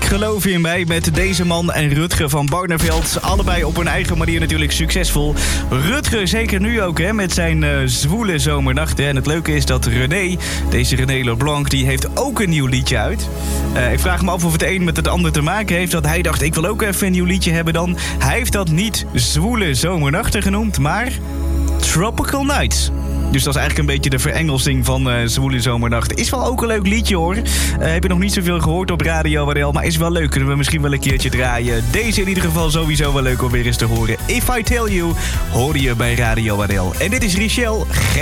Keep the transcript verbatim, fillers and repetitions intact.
Geloof je in mij met deze man en Rutger van Barneveld. Allebei op hun eigen manier natuurlijk succesvol. Rutger zeker nu ook hè, met zijn uh, zwoele zomernachten. En het leuke is dat René, deze René Leblanc, die heeft ook een nieuw liedje uit. Uh, ik vraag me af of het een met het ander te maken heeft. Dat hij dacht, ik wil ook even een nieuw liedje hebben dan. Hij heeft dat niet zwoele zomernachten genoemd, maar Tropical Nights. Dus dat is eigenlijk een beetje de verengelsing van uh, Zwoele Zomernacht. Is wel ook een leuk liedje hoor. Uh, heb je nog niet zoveel gehoord op Radio W R L, maar is wel leuk. Kunnen we misschien wel een keertje draaien. Deze in ieder geval sowieso wel leuk om weer eens te horen. If I Tell You hoor je bij Radio W R L. En dit is Richelle.